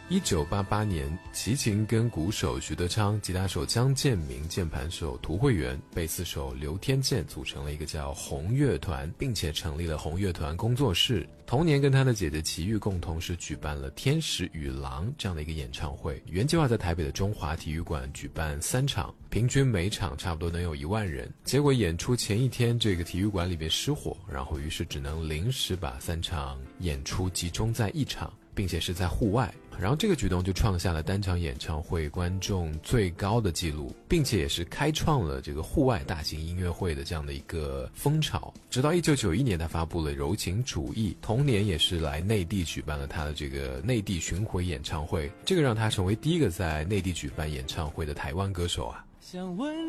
1988年，齐秦跟鼓手徐德昌、吉他手江建民、键盘手涂慧源、贝斯手刘天健组成了一个叫红乐团，并且成立了红乐团工作室。同年跟他的姐姐齐豫共同是举办了《天使与狼》这样的一个演唱会，原计划在台北的中华体育馆举办3场，平均每场差不多能有1万人。结果演出前一天，这个体育馆里面失火，然后于是只能临时把3场演出集中在1场，并且是在户外。然后这个举动就创下了单场演唱会观众最高的纪录，并且也是开创了这个户外大型音乐会的这样的一个风潮。直到1991年他发布了《柔情主义》，同年也是来内地举办了他的这个内地巡回演唱会，这个让他成为第一个在内地举办演唱会的台湾歌手啊。想问